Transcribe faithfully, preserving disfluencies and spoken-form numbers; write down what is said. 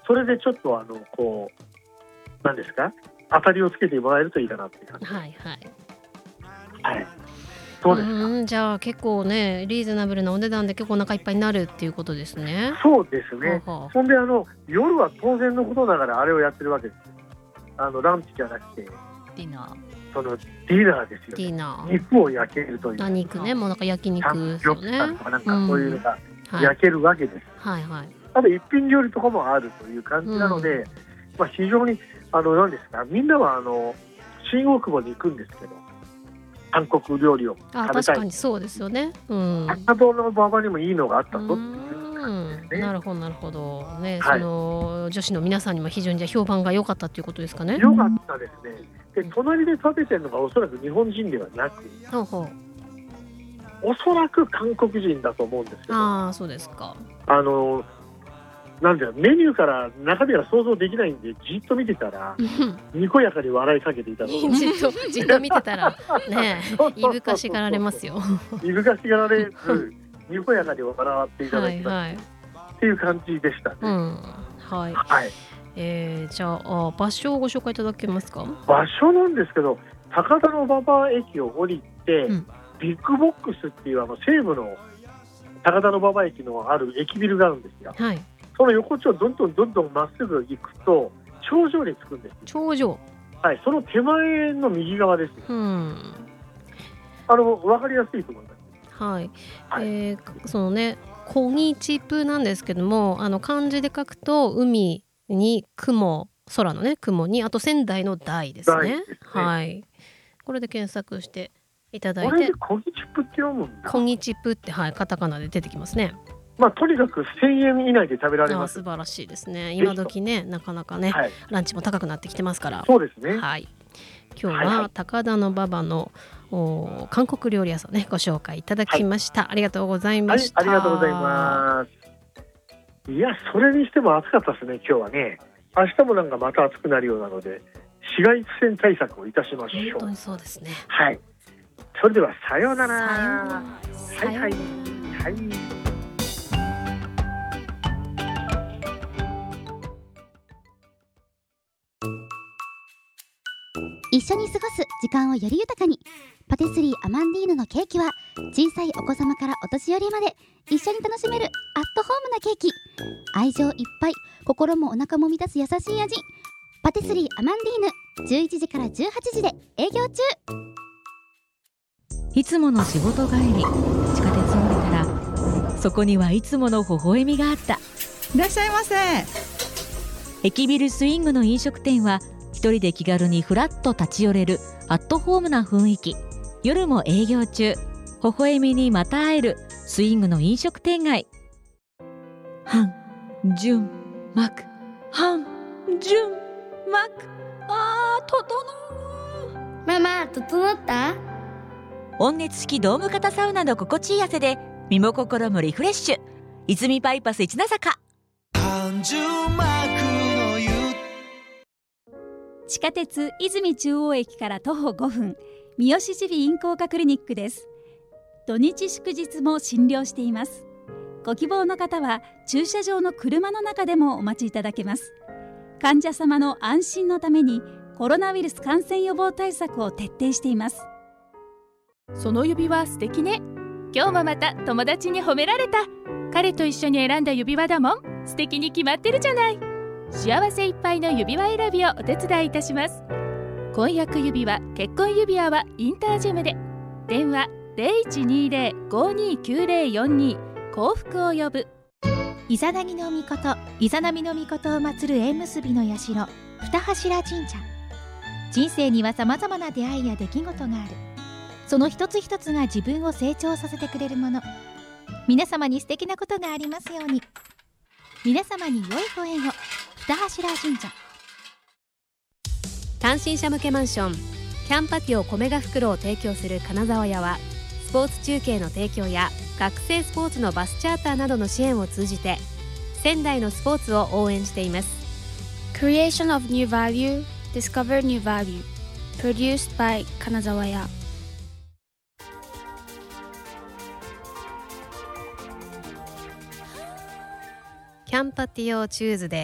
それでちょっとあのこう何ですか、当たりをつけてもらえるといいかなっていう感じ。 はいはい。 はい。そうですか。 うん、じゃあ結構ねリーズナブルなお値段で結構お腹いっぱいになるっていうことですね。 そうですね。 ははそんであの夜は当然のことながらあれをやってるわけです。あのランチじゃなくてディナー。 そのディナーですよ、ね。 ディナー。 肉を焼けるという。 あ、肉ね、もうなんか焼肉ですよね。 とかなんかそういうのがうん、 焼けるわけです。 はいはい。 あと一品料理とかもあるという感じなので、うん、まあ非常にあの何ですか、みんなはあの新大久保に行くんですけど、韓国料理を食べたい。 あ、確かにそうですよね。うん。 高田の馬場にもいいのがあったぞっていう感じですね。なるほどなるほどね、 はい、 その女子の皆さんにも非常にじゃ評判が良かったということですかね。 良かったですね。で隣で食べてるのがおそらく日本人ではなく、 ほうほう、 おそらく韓国人だと思うんですけど。 ああ、そうですか。 あのなんだよ、メニューから中身が想像できないんでじっと見てたらにこやかに笑いかけていたのじっとじっと見てたらねいぶかしがられますよ。 いぶかしがられずにこやかに笑っていただきました、はいはい、っていう感じでしたね。うん、 はい、 はい。 えー、じゃあ場所をご紹介いただけますか。 場所なんですけど、高田馬場駅を降りて、うん、ビッグボックスっていうあの西武の高田馬場駅のある駅ビルがあるんですよ。はい。その横丁をどんどんどんどんまっすぐ行くと頂上に着くんです。 頂上。 はい、その手前の右側です。 うん。 あの分かりやすいと思います。 はい。はい、えー、そのね、コギチプなんですけども、あの漢字で書くと海に雲、空のね雲に、あと仙台の台ですね。ですね。はい。これで検索していただいて。 これでコギチプって読むんだ。 コギチプって、はい、カタカナで出てきますね。 まあ、とにかくせんえん以内で食べられます。 あ、素晴らしいですね。今時ね、なかなかね、はい、ランチも高くなってきてますから。 そうですね。 はい。今日は高田馬場の韓国料理屋さんねご紹介いただきました。はい、ありがとうございました。 はい、ありがとうございます。いや、それにしても暑かったですね。今日はね。明日もなんかまた暑くなるようなので、紫外線対策をいたしましょう。 本当にそうですね。 はい。それではさようなら。 さようなら。 はいはいはい。 一緒に過ごす時間をより豊かに、パティスリーアマンディーヌのケーキは小さいお子様からお年寄りまで一緒に楽しめるアットホームなケーキ。愛情いっぱい、心もお腹も満たす優しい味。パティスリーアマンディーヌ、じゅういちじからじゅうはちじで営業中。 いつもの仕事帰り、地下鉄を降りたらそこにはいつもの微笑みがあった。 いらっしゃいませ。 駅ビルスイングの飲食店は一人で気軽にフラッと立ち寄れるアットホームな雰囲気。夜も営業中。微笑みにまた会えるスイングの飲食店街。半純幕半純幕、あー、整う。 ママ、整った？ 温熱式ドーム型サウナの心地いい汗で身も心もリフレッシュ。泉バイパス一ノ坂。半純幕の湯。 地下鉄泉中央駅から徒歩ごふん、三好耳鼻咽喉科クリニックです。土日祝日も診療しています。ご希望の方は駐車場の車の中でもお待ちいただけます。患者様の安心のためにコロナウイルス感染予防対策を徹底しています。 その指輪素敵ね。今日もまた友達に褒められた。彼と一緒に選んだ指輪だもん。素敵に決まってるじゃない。幸せいっぱいの指輪選びをお手伝いいたします。婚約指輪、結婚指輪はインタージェムで。電話 ゼロいちにゼロ ごにきゅうゼロよんに 幸福を呼ぶ。 イザナギの御事、イザナミの御事を祀る縁結びの社、二柱神社。人生にはさまざまな出会いや出来事がある。その一つ一つが自分を成長させてくれるもの。皆様に素敵なことがありますように。皆様に良いご縁を。二柱神社。 単身者向けマンションキャンパティオ米が袋を提供する金沢屋は、スポーツ中継の提供や学生スポーツのバスチャーターなどの支援を通じて仙台のスポーツを応援しています。 Creation of New Value, Discover New Value, Produced by 金沢屋。 キャンパティオチューズデー